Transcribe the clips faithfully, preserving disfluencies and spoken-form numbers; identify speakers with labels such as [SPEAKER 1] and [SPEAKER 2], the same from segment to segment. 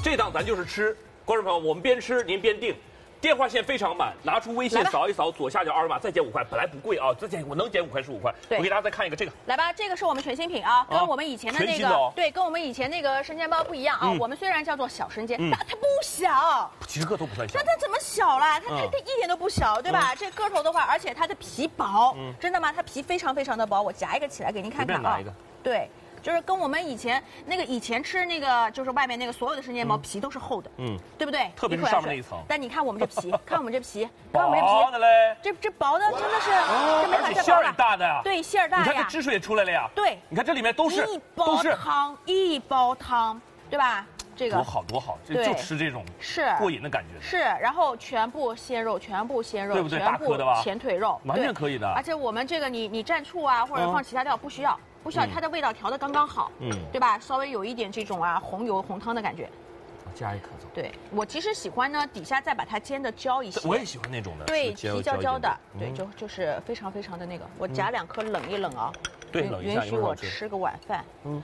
[SPEAKER 1] 这档咱就是吃，观众朋友，我们边吃您边定。电话线非常满，拿出微信扫一扫左下角二维码，再减五块，本来不贵啊，再减我能减五块是五块。我给大家再看一个这个，
[SPEAKER 2] 来吧，这个是我们全新品啊，跟我们以前的那个，
[SPEAKER 1] 哦、
[SPEAKER 2] 对，跟我们以前那个生煎包不一样啊。嗯、我们虽然叫做小生煎，
[SPEAKER 1] 嗯、
[SPEAKER 2] 但它不小，
[SPEAKER 1] 其实个头不算小。
[SPEAKER 2] 那它怎么小了？它它它一点都不小，对吧？嗯、这个头的话，而且它的皮薄，嗯、真的吗？它皮非常非常的薄，我夹一个起来给您看看啊。
[SPEAKER 1] 随便拿一个。
[SPEAKER 2] 对。就是跟我们以前那个以前吃那个，就是外面那个所有的生煎包皮都是厚的，嗯，对不对？
[SPEAKER 1] 特别是上面那一层。
[SPEAKER 2] 但你看我们这皮，看我们这皮，看我们这
[SPEAKER 1] 皮，的嘞，
[SPEAKER 2] 这这薄的真的是，这没法再薄了。
[SPEAKER 1] 馅儿大的呀，
[SPEAKER 2] 对，馅儿大呀。
[SPEAKER 1] 你看这汁水也出来了呀。
[SPEAKER 2] 对，
[SPEAKER 1] 你看这里面都是
[SPEAKER 2] 一包汤，一包汤，对吧？这个
[SPEAKER 1] 多好多好，就就吃这种
[SPEAKER 2] 是
[SPEAKER 1] 过瘾的感觉。
[SPEAKER 2] 是，然后全部鲜肉，全部鲜肉，
[SPEAKER 1] 对不对？大颗的吧？
[SPEAKER 2] 前腿肉，
[SPEAKER 1] 完全可以的。
[SPEAKER 2] 而且我们这个你你蘸醋啊，或者放其他料不需要。不需要，它的味道调的刚刚好，嗯，对吧？稍微有一点这种啊红油红汤的感觉，
[SPEAKER 1] 加一颗走。
[SPEAKER 2] 对我其实喜欢呢，底下再把它煎的焦一些。
[SPEAKER 1] 我也喜欢那种的，
[SPEAKER 2] 对，皮焦焦的，对，就就是非常非常的那个。我夹两颗冷一冷啊，
[SPEAKER 1] 对，冷一下，
[SPEAKER 2] 允许我吃个晚饭。嗯，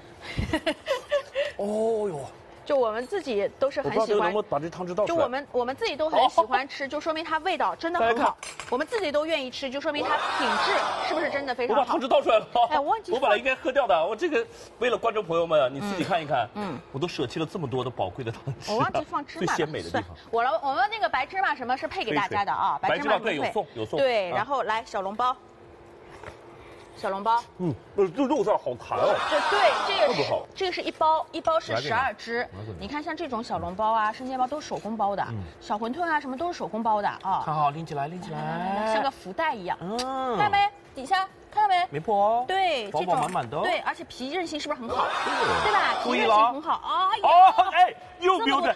[SPEAKER 1] 哦哟。
[SPEAKER 2] 就我们自己都是很喜欢，
[SPEAKER 1] 我把这汤汁倒出来。
[SPEAKER 2] 就我们我们自己都很喜欢吃，就说明它味道真的很好。我们自己都愿意吃，就说明它品质是不是真的非常好。
[SPEAKER 1] 我把汤汁倒出来了。
[SPEAKER 2] 哎，我忘记。
[SPEAKER 1] 我本来应该喝掉的，我这个为了观众朋友们，你自己看一看。嗯。我都舍弃了这么多的宝贵的汤汁。
[SPEAKER 2] 我忘记放芝麻了。
[SPEAKER 1] 最鲜美的地方。
[SPEAKER 2] 我了，我们那个白芝麻什么是配给大家的啊？
[SPEAKER 1] 白芝麻对，有送有送。
[SPEAKER 2] 对，然后来小笼包。小笼包，
[SPEAKER 1] 嗯，这肉馅好弹哦。
[SPEAKER 2] 这对，这个是这个是一包，一包是十二只。你看像这种小笼包啊、生煎包都是手工包的，小馄饨啊什么都是手工包的啊。
[SPEAKER 1] 看好，拎起来，拎起来，
[SPEAKER 2] 像个福袋一样。嗯，看到没？底下看到没？
[SPEAKER 1] 没破哦。
[SPEAKER 2] 对，
[SPEAKER 1] 饱饱满满的。
[SPEAKER 2] 对，而且皮韧性是不是很好？对吧？皮韧性很好。哎
[SPEAKER 1] 哦，哎，又不用的。